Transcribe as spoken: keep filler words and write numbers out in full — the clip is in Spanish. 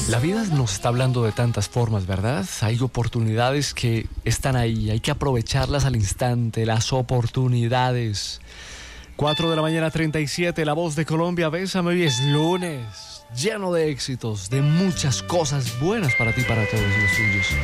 La vida nos está hablando de tantas formas, ¿verdad? Hay oportunidades que están ahí, hay que aprovecharlas al instante, las oportunidades. cuatro de la mañana, treinta y siete, La Voz de Colombia, bésame, hoy es lunes, lleno de éxitos, de muchas cosas buenas para ti y para todos los tuyos.